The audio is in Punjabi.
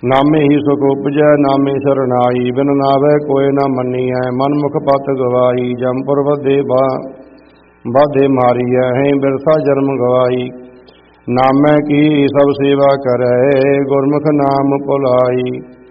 ਨਾਮੇ ਹੀ ਸੁਖ ਉਪਜੈ ਨਾਮੇ ਸਰਨਾਈ, ਬਿਨ ਨਾਵੈ ਕੋਇ ਨਾ ਮੰਨੀਐ ਮਨ ਮੁਖ ਪਤ ਗਵਾਈ। ਜੰਪੁਰ ਬਾਧੇ ਮਾਰੀਐ ਹੈ ਬਿਰਥਾ ਜਨਮ ਗਵਾਈ। ਨਾਮੈ ਕੀ ਸਭ ਸੇਵਾ ਕਰੈ ਗੁਰਮੁਖ ਨਾਮ ਭੁਲਾਈ।